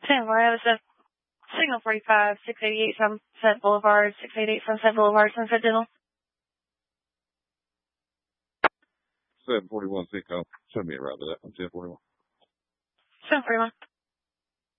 San Mario, it's a Signal 45, 688 Sunset Boulevard, 688 Sunset Boulevard, Sunset Dental. 741 Cinco. Show me around to that one, 1041. 741.